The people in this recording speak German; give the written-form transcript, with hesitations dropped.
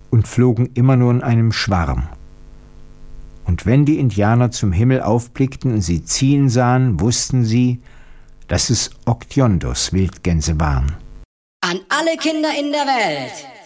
und flogen immer nur in einem Schwarm. Und wenn die Indianer zum Himmel aufblickten und sie ziehen sahen, wussten sie, dass es Oktiondos Wildgänse waren. An alle Kinder in der Welt: